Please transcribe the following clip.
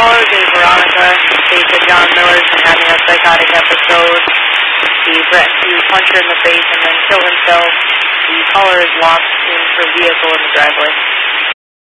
caller, Dave Veronica, states that John Miller's been having a psychotic episode. He threatened to punch her in the face and then kill himself. The caller is locked in her vehicle in the driveway.